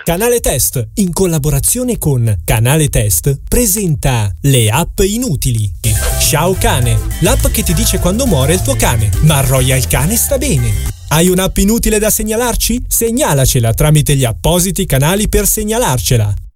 Canale Test, in collaborazione con Canale Test, presenta le app inutili. Ciao Cane, l'app che ti dice quando muore il tuo cane, ma Royal Cane sta bene. Hai un'app inutile da segnalarci? Segnalacela tramite gli appositi canali per segnalarcela.